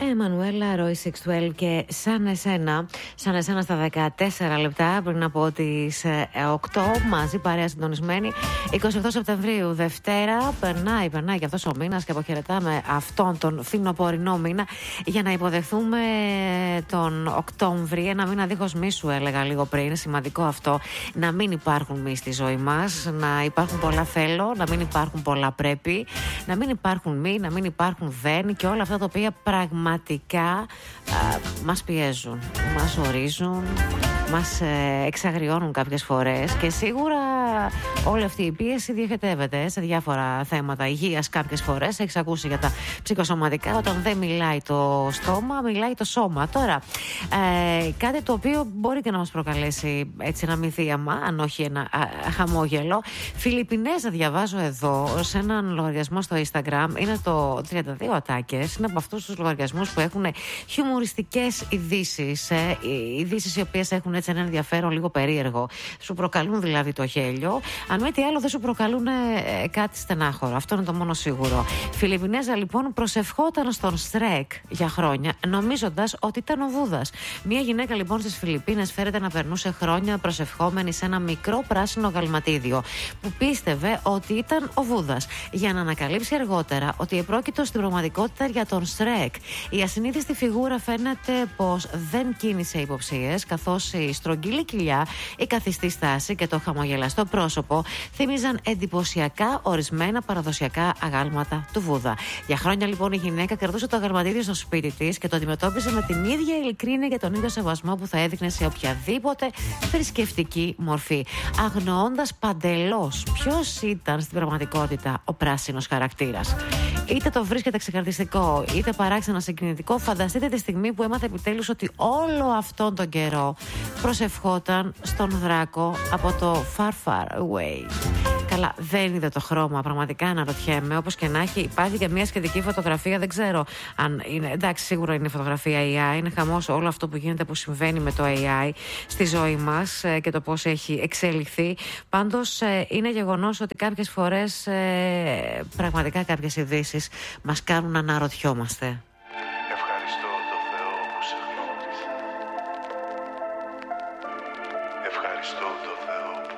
Μανουέλα Ροϊ 612 και σαν εσένα στα 14 λεπτά πριν από τις 8, μαζί παρέα συντονισμένη. 28 Σεπτεμβρίου, Δευτέρα, περνάει και αυτός ο μήνας και αποχαιρετάμε αυτόν τον φθινοπορεινό μήνα για να υποδεχθούμε τον Οκτώβρη, ένα μήνα δίχως μη, σου έλεγα λίγο πριν. Σημαντικό αυτό, να μην υπάρχουν μη στη ζωή μας, να υπάρχουν πολλά θέλω, να μην υπάρχουν πολλά πρέπει, να μην υπάρχουν μη, να μην υπάρχουν δεν και όλα αυτά τα οποία πραγματικά μας πιέζουν, μας ορίζουν, μας εξαγριώνουν κάποιες φορές και σίγουρα όλη αυτή η πίεση διοχετεύεται σε διάφορα θέματα υγείας κάποιες φορές. Έχεις ακούσει για τα ψυχοσωματικά, όταν δεν μιλάει το στόμα, μιλάει το σώμα. Τώρα, κάτι το οποίο μπορεί και να μας προκαλέσει έτσι ένα μυθίαμα, αν όχι ένα χαμόγελο. Φιλιππινέζα διαβάζω εδώ σε έναν λογαριασμό στο Instagram, είναι το 32 ατάκες, είναι από αυτούς τους λογαριασμούς που έχουν χιουμοριστικές ειδήσεις, ειδήσεις οι οποίες έχουν έτσι ένα ενδιαφέρον λίγο περίεργο, σου προκαλούν δηλαδή το χέλιο, αν μη τι άλλο δεν σου προκαλούν κάτι στενάχωρο, αυτό είναι το μόνο σίγουρο. Φιλιππινέζα λοιπόν προσευχόταν στον Σρέκ για χρόνια, νομίζοντας ότι ήταν ο Βούδας. Μια γυναίκα λοιπόν στις Φιλιππίνες φέρεται να περνούσε χρόνια προσευχόμενη σε ένα μικρό πράσινο γαλματίδιο που πίστευε ότι ήταν ο Βούδας, για να ανακαλύψει αργότερα ότι επρόκειτο στην πραγματικότητα για τον Σρέκ. Η ασυνείδηστη φιγούρα φαίνεται πως δεν κίνησε υποψίες, καθώς η στρογγυλή κοιλιά, η καθιστή στάση και το χαμογελαστό πρόσωπο θύμιζαν εντυπωσιακά ορισμένα παραδοσιακά αγάλματα του Βούδα. Για χρόνια λοιπόν η γυναίκα κρατούσε το αγαλματίδιο στο σπίτι της και το αντιμετώπιζε με την ίδια ειλικρίνεια και τον ίδιο σεβασμό που θα έδειχνε σε οποιαδήποτε θρησκευτική μορφή, αγνοώντας παντελώς ποιος ήταν στην πραγματικότητα ο πράσινος χαρακτήρας. Είτε το βρίσκεται ξεκαρδιστικό, είτε παράξενα συγκινητικό, φανταστείτε τη στιγμή που έμαθε επιτέλους ότι όλο αυτόν τον καιρό προσευχόταν στον Δράκο από το Far Far Away. Καλά, δεν είδε το χρώμα, πραγματικά αναρωτιέμαι. Όπως και να έχει, υπάρχει και μια σχετική φωτογραφία. Δεν ξέρω αν είναι. Εντάξει, σίγουρα είναι φωτογραφία AI. Είναι χαμός όλο αυτό που γίνεται, που συμβαίνει με το AI στη ζωή μας και το πώς έχει εξελιχθεί. Πάντως, είναι γεγονός ότι κάποιες φορές πραγματικά κάποιες ειδήσεις μας κάνουν να αναρωτιόμαστε.